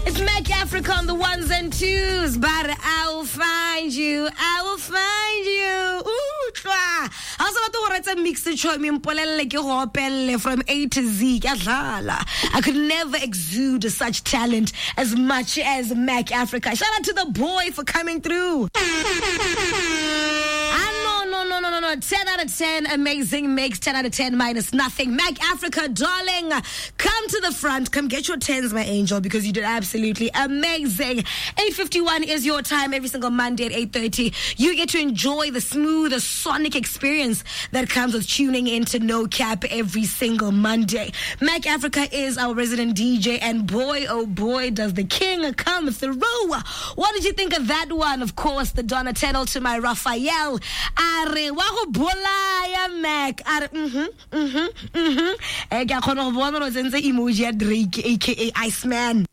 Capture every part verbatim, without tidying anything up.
It's Mac Africa on the ones and twos, but I will find you. I will find you. Ooh, twa. I also want to write a mix to show me from A to Z. I could never exude such talent as much as Mac Africa. Shout out to the boy for coming through. No, no, no, no. ten out of ten, amazing mix. ten out of ten minus nothing. Mac Africa, darling, come to the front. Come get your tens, my angel, because you did absolutely amazing. eight fifty-one is your time every single Monday at eight thirty. You get to enjoy the smooth sonic experience that comes with tuning into No Cap every single Monday. Mac Africa is our resident D J, and boy, oh boy, does the king come through. What did you think of that one? Of course, the Donatello to my Raphael. Are wa go bolaya Mac. Are mhm mhm mhm. E ka khona go bona re tsentse emoji ya Drake aka Iceman.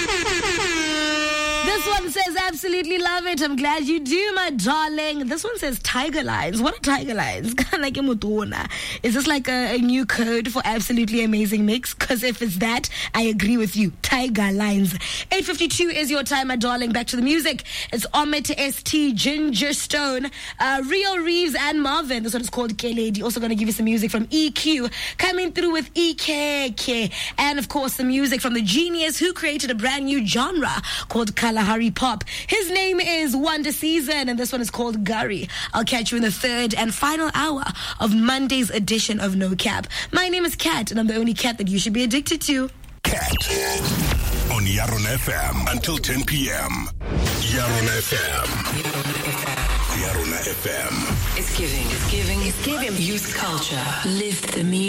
This one says, absolutely love it. I'm glad you do, my darling. This one says Tiger Lines. What are Tiger Lines? Is this like a, a new code for absolutely amazing mix? Because if it's that, I agree with you. Tiger Lines. eight fifty-two is your time, my darling. Back to the music. It's Omit S T, Ginger Stone, uh, Rio Reeves, and Marvin. This one is called K-Lady. Also going to give you some music from E Q. Coming through with E K K. And, of course, the music from the genius who created a brand new genre called Kalahari Pop. His name is Wonder Season, and this one is called Gary. I'll catch you in the third and final hour of Monday's edition of No Cap. My name is Kat, and I'm the only cat that you should be addicted to. Cat on Yaron F M until ten p.m. Yaron F M. Yaron F M. It's giving. It's giving. It's giving. Youth culture. Live the music.